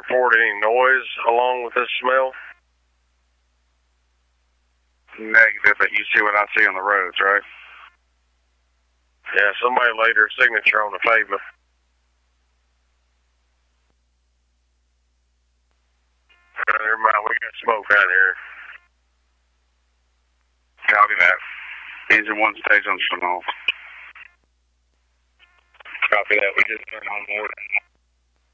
report any noise along with this smell? Negative, but you see what I see on the roads, right? Yeah, somebody laid their signature on the pavement. Never mind, we got smoke down here. Copy that. Engine 1 stays on off. Copy that, we just turned on board.